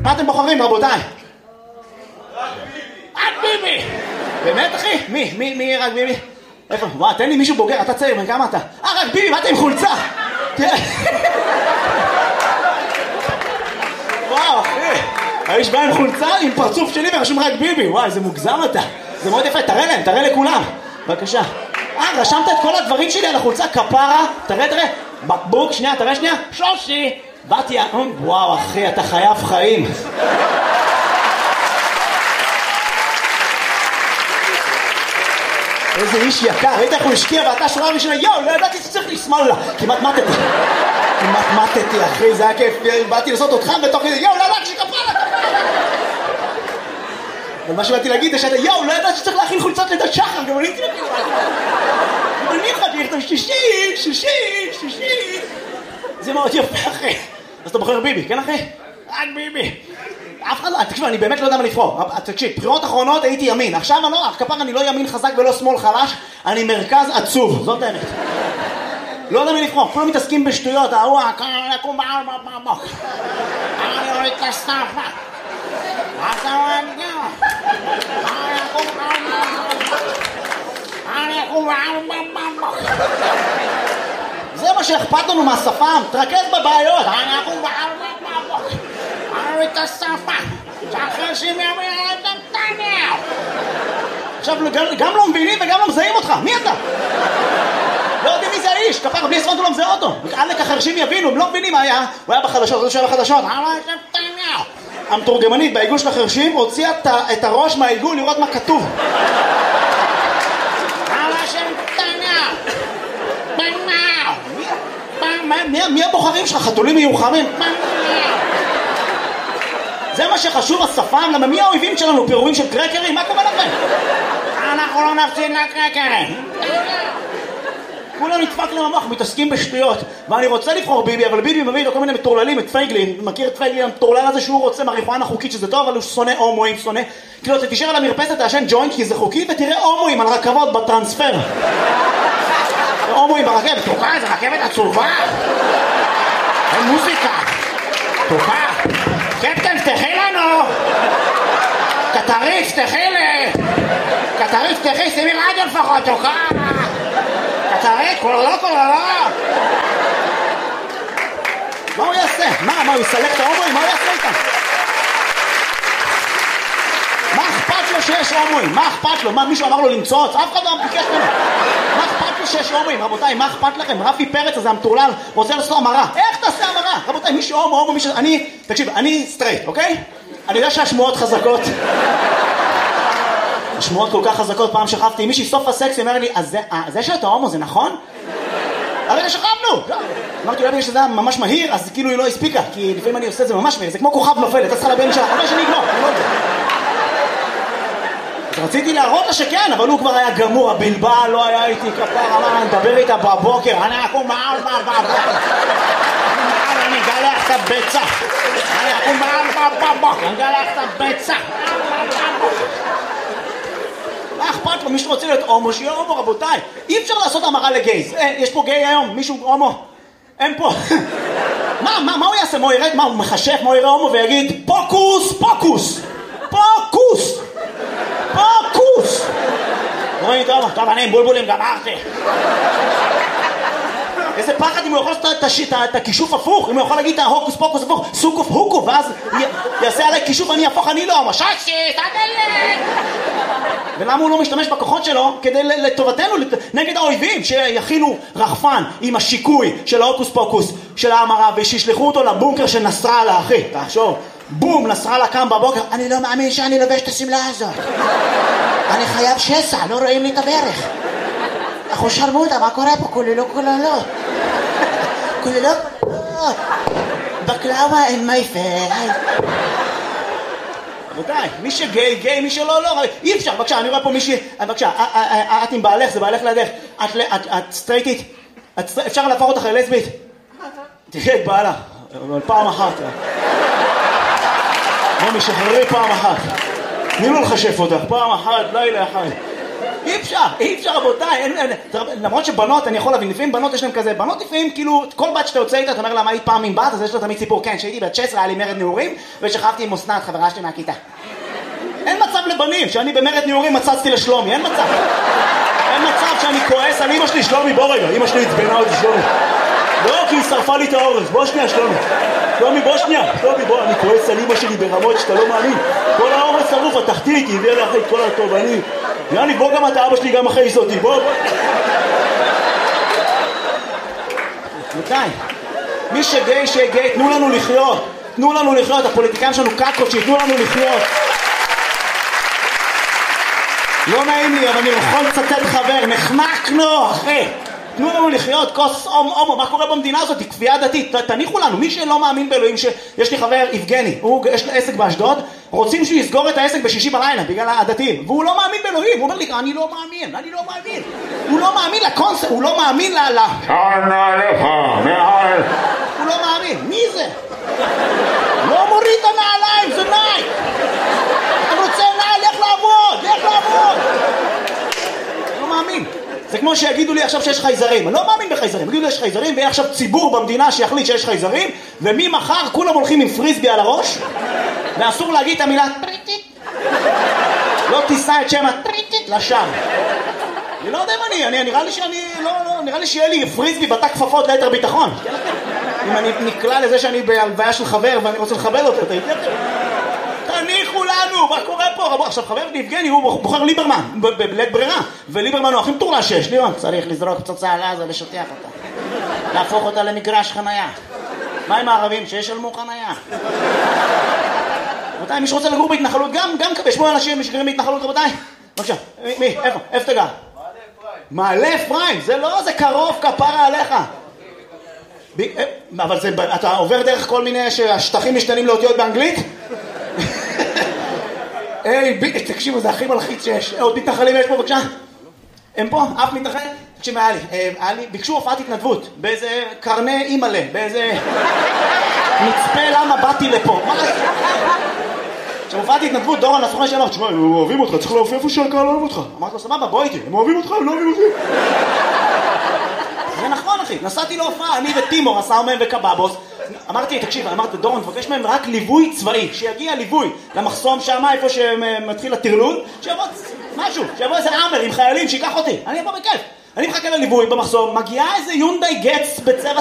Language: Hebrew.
מה אתם בוחרים, רבותיי? רק ביבי! באמת, אחי? מי רק ביבי? איפה? וואו, תן לי מישהו בוגר, אתה צעיר, כמה אתה? רק ביבי, מה אתה עם חולצה? וואו, אחי, האיש בא עם חולצה עם פרצוף שלי ורשום רק ביבי. וואי, זה מוגזם אתה. זה מאוד יפה, תראה להם, תראה לכולם. בבקשה. רשמת את כל הדברים שלי על החולצה, כפרה. תראה. בקבוק, שנייה, תראה שנייה. שושי. באתי, וואו, אחי, אתה חייב חיים. איזה איש יקר, ראית איך הוא השקיע ואתה שורה ראשונה, לא ידעתי שצריך לשמאל לה. כמעט מתתי, אחי, זה היה כיף, באתי לעשות אותך בתוך כדי, לא ידעתי שכפרה. אבל מה שבאתי להגיד זה שאתה, לא ידעתי שצריך להכין חולצות לידת שחר, גם אני תלכי. אני חייתי לכתוב שישי. זה מאוד יפה, אחי. אז אתה בוחר ביבי, כן, אחי? רק ביבי. אף אחד לא, תקשיב, אני באמת לא יודע מה לבחור. תקשיב, בחירות אחרונות הייתי ימין. עכשיו אני לא, כפר אני לא ימין חזק ולא שמאל חלש, אני מרכז עצוב, זאת האמת. לא יודע מה לבחור, כולם מתעסקים בשטויות, ההוא, אני אקום בעל בבוק. אני אוריד את הסטאפה. אני אקום בעל בבוק. זה מה שאכפת לנו מהשפם, תרכז בבעיות. אני אקום בעל בבוק. אני את השפה, שאחרי שימי את נתניהו. עכשיו גם לא מבינים וגם לא מזהים אותך, מי אתה? לא יודעים מי זה האיש, כפר בלי ספונט הוא לא מזהה אותו. עלק החרשים יבינו, הם לא מבינים מה היה. הוא היה בחדשות, הוא שהיה בחדשות. המתורגמנית בעיגול של החרשים הוציאה את הראש מהעיגול לראות מה כתוב. מי הבוחרים שלך? חתולים מיוחמים? זה מה שחשוב, השפם, למה מי האויבים שלנו? פירורים של קרקרים? מה קורה לכם? אנחנו לא נפסיד לקרקרים. כולם נדפק להם המוח, מתעסקים בשטויות. ואני רוצה לבחור ביבי, אבל ביבי מביא לו כל מיני מטורללים, את פייגלין. מכיר את פייגלין המטורלל הזה שהוא רוצה מריחואנה חוקית, שזה טוב, אבל הוא שונא הומואים, שונא. כאילו, אתה תישאר על המרפסת, תעשן ג'וינט, כי זה חוקי, ותראה הומואים על רכבות בטרנספר. הומואים ברכבת, תוקע, זה רכבת עצובה. אין מוזיקה. תוקע. קפטן, תחי לנו! קטריץ, תחי לי! קטריץ, תחי, שימי רדיו לפחות, תוקע! קטריץ, כולו! מה הוא יעשה? מה, הוא יסלק את ההומואים? מה הוא יעשה איתם? מה אכפת לו שיש הומואים? מה אכפת לו? מה, מישהו אמר לו למצוץ? אף אחד לא ביקש ממנו. מה אכפת לו שיש הומואים? רבותיי, מה אכפת לכם? רפי פרץ הזה המטורלל רוצה לעשות המרה. איך תעשה המרה? רבותיי, מי שהומו, מי ש... תקשיב, אני סטרייט, אוקיי? אני יודע שהשמועות חזקות. השמועות כל כך חזקות, פעם שכבתי עם מישהי סוף הסקס, היא אומר לי, אז זה שאתה הומו, זה נכון? הרגע שכבנו! אמרתי, אולי בגלל שזה היה ממש מהיר, אז כאילו היא לא הספיקה, כי לפעמים אני עושה את זה ממש מהיר, זה כמו כוכב נופל, אתה צריכה לבן שלה, אבל שאני אגמור, אני לא יודע. אז רציתי להראות לה שכן, אבל הוא כבר היה גמור, הבלבל לא היה איתי כפר, אמר, אני מדבר איתה בבוקר, אני אקום מעל בבוקר. אני אגלח את הביצה. אני אקום מעל בבוקר, אני אגלח את הביצה. מה אכפת לו? מישהו רוצה להיות הומו, שיהיה הומו, רבותיי. אי אפשר לעשות המרה לגייז. יש פה גיי היום? מישהו הומו? אין פה. מה הוא יעשה? מה הוא ירד? מה הוא מחשף? מה הוא יראה הומו ויגיד פוקוס, פוקוס, פוקוס, פוקוס. רואים טוב, אני עם בולבולים גמרתי. איזה פחד אם הוא יכול לעשות את הכישוף הפוך, אם הוא יכול להגיד את ההוקוס פוקוס הפוך, סוקוף הוקו, ואז יעשה עליי כישוף, אני הפוך, אני לא, מששי, תדלת. ולמה הוא לא משתמש בכוחות שלו כדי לטובתנו, נגד האויבים, שיכינו רחפן עם השיקוי של ההוקוס פוקוס של ההמרה, ושישלחו אותו לבונקר של נסראללה, אחי, תחשוב, בום, נסראללה קם בבוקר, אני לא מאמין שאני לובש את הסמלה הזאת. אני חייב שסע, לא רואים לי את הברך. אחו שרמוטה, מה קורה פה? כוללות. בקלאווה אין מייפל. רבותיי, מי שגיי, גיי, מי שלא, לא. אי אפשר, בבקשה, אני רואה פה מישהי, בבקשה, את עם בעלך, זה בעלך לידך. את סטרייטית, אפשר להפוך אותך ללסבית? תראה את בעלה, אבל פעם אחת. בוא משחררי פעם אחת. תני לו לחשף אותך, פעם אחת, לילה אחד. אי אפשר רבותיי, למרות שבנות, אני יכול להבין, לפעמים בנות יש להם כזה, בנות לפעמים כאילו, כל בת שאתה יוצא איתה, אתה אומר לה מה היית פעם עם בת, אז יש לה תמיד סיפור, כן, שהייתי בת 16, היה לי מרד נעורים, ושכבתי עם אסנת, חברה שלי מהכיתה. אין מצב לבנים, שאני במרד נעורים מצצתי לשלומי, אין מצב. אין מצב שאני כועס על אמא שלי, שלומי, בוא רגע, אמא שלי התבנה אותי, שלומי. לא, כי היא שרפה לי את האורז, בוא שנייה, שלומי. שלומי, בוא שנייה. שלומי, בוא, אני כועס על אמא שלי ברמות שאתה לא מאמין. כל האורז שרוף, התחתית, היא הביאה לי אחרי את כל הטוב, אני... יאני, בוא גם אתה, אבא שלי גם אחרי זאתי, בוא. מתי? מי שגיי, שגיי, תנו לנו לחיות. תנו לנו לחיות, הפוליטיקאים שלנו קקות, שיתנו לנו לחיות. לא נעים לי, אבל אני יכול לצטט חבר, נחנקנו, אחי. תנו לנו לחיות, כוס הומו, מה קורה במדינה הזאת? היא כפייה דתית, תניחו לנו, מי שלא מאמין באלוהים, יש לי חבר, יבגני, יש לו עסק באשדוד, רוצים שהוא יסגור את העסק בשישי בלילה, בגלל הדתיים, והוא לא מאמין באלוהים, הוא אומר לי, אני לא מאמין. הוא לא מאמין לקונספט, הוא לא מאמין שנה לך, מעל. הוא לא מאמין, מי זה? לא מוריד את הנעליים, זה נייק. אני רוצה נעל, לך לעבוד. לא מאמין. זה כמו שיגידו לי עכשיו שיש חייזרים, אני לא מאמין בחייזרים, יגידו לי יש חייזרים ויהיה עכשיו ציבור במדינה שיחליט שיש חייזרים וממחר כולם הולכים עם פריסבי על הראש ואסור להגיד את המילה טריטית, לא תישא את שם הטריטית לשם. אני לא יודע אם נראה לי שיהיה לי פריסבי בתא כפפות ליתר ביטחון. אם אני נקלע לזה שאני בהלוויה של חבר ואני רוצה לכבד אותו, תניחו לנו, מה קורה פה? עכשיו חבר יבגני הוא בוחר ליברמן בלית ברירה, וליברמן הוא הכי מטורלל שיש. ליברמן צריך לזרוק פצצה על עזה ולשטח אותה, להפוך אותה למגרש חנייה. מה עם הערבים שישלמו חנייה? רבותיי, מי שרוצה לגור בהתנחלות גם כבי, יש פה אנשים שגרים בהתנחלות רבותיי? בבקשה, מי? איפה תגע? מעלה אפרים, זה לא, זה קרוב, כפרה עליך. אבל אתה עובר דרך כל מיני שהשטחים משתנים לאותיות באנגלית? היי, תקשיבו, זה הכי מלחיץ שיש. עוד מתנחלים יש פה, בבקשה? הם פה? אף מתנחל? תקשיב, היה לי, ביקשו הופעת התנדבות, באיזה קרני אימאלה, באיזה מצפה למה באתי לפה. מה זה? כשהופעת התנדבות, דורון הסוכן שאמר, תשמע, הם אוהבים אותך, צריך להופיע איפה שהקהל אוהב אותך. אמרתי לו, סבבה, בוא איתי, הם אוהבים אותך, הם לא אוהבים אותי. זה נכון אחי, נסעתי להופעה, אני וטימור, עשה מהם וקבבוס. אמרתי, תקשיב, אמרתי, דורון, תבקש מהם רק ליווי צבאי, שיגיע ליווי למחסום שם, איפה שמתחיל הטרלול, שיבוא משהו, שיבוא איזה אמר עם חיילים, שיקח אותי, אני אבוא בכיף. אני מחכה לליווי במחסום, מגיעה איזה יונדאי גץ בצבע